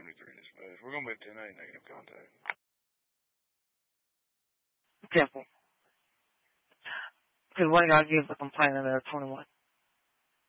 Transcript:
73 in this match. We're going to make 10-8 negative contact. Simple. Because one guy gives a complaint and they're 21.